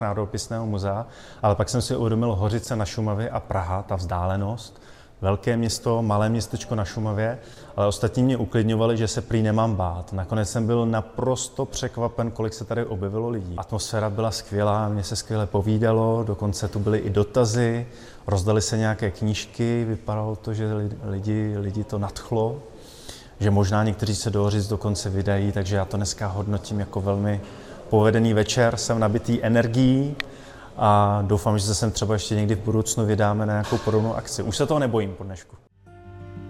Národopisného muzea, ale pak jsem si uvědomil Hořice na Šumavě a Praha, ta vzdálenost. Velké město, malé městečko na Šumavě, ale ostatní mě uklidňovali, že se prý nemám bát. Nakonec jsem byl naprosto překvapen, kolik se tady objevilo lidí. Atmosféra byla skvělá, mně se skvěle povídalo, dokonce tu byly i dotazy, rozdali se nějaké knížky, vypadalo to, že lidi to nadchlo, že možná někteří se do Hořic dokonce vydají, takže já to dneska hodnotím jako velmi povedený večer, jsem nabitý energií a doufám, že se sem třeba ještě někdy v budoucnu vydáme na nějakou podobnou akci. Už se toho nebojím po dnešku.